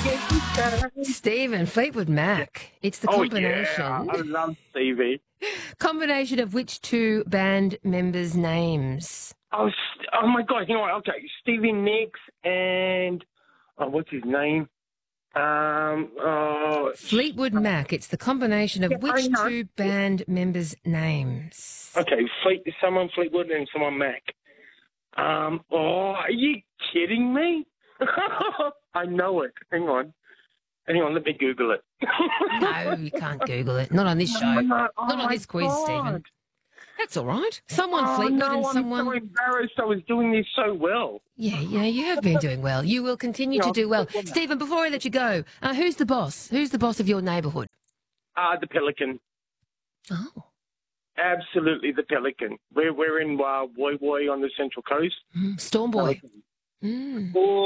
Stephen, Fleetwood Mac. It's the combination. Yeah, I love Stevie. Combination of which two band members' names? Oh my God! You know what? Okay, Stevie Nicks and what's his name? Fleetwood Mac. It's the combination of Yeah, which I know. two band members' names? Okay, someone Fleetwood and someone Mac. Are you kidding me? I know it. Hang on, let me Google it. No, you can't Google it. Not on this show. No, Not on this quiz, Stephen. That's all right. Someone Fleetwood and someone... I'm so embarrassed. I was doing this so well. Yeah, you have been doing well. You will continue to do well. Stephen, before I let you go, who's the boss? Who's the boss of your neighbourhood? The Pelican. Oh. Absolutely, the Pelican. We're in Woy Woy on the Central Coast. Storm Boy. Pelican. Oh,